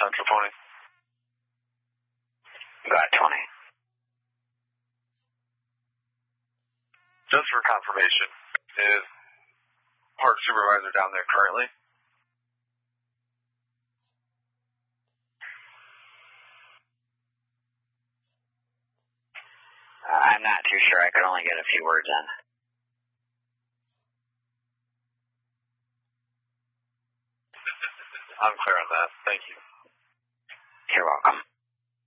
Central 20. Got 20. Just for confirmation, is park supervisor down there currently? I'm not too sure. I could only get a few words in. I'm clear on that. Thank you. You're welcome.